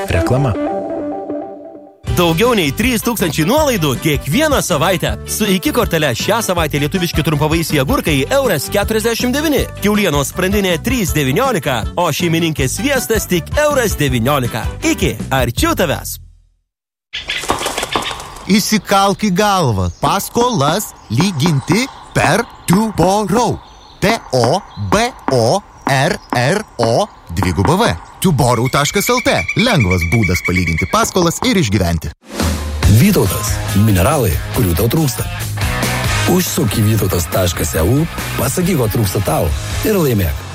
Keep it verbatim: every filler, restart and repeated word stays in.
Reklama. Daugiau nei trys tūkstančiai nuolaidų kiekvieną savaitę. Su iki kortele šią savaitę lietuviški trumpavaisiai agurkai euras keturiasdešimt devyni, kiaulienos sprandinė trys devyniolika, o šeimininkės sviestas tik euras devyniolika. Iki, arčiau tavęs. Įsikalk į galvą. Paskolas lyginti per Tuborau. T O B O R R O dviguba V. tuborau taškas el te. Lengvas būdas palyginti paskolas ir išgyventi. Vytautas. Mineralai, kurių tau trūksta. Užsuk į vytautas taškas e u, pasakyk, ko trūksta tau ir laimėk.